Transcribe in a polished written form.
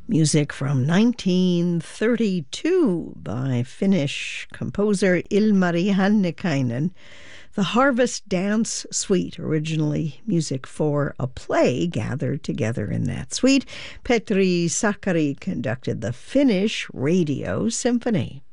Music from 1932 by Finnish composer Ilmari Hannikainen. The Harvest Dance Suite, originally music for a play gathered together in that suite. Petri Sakari conducted the Finnish Radio Symphony.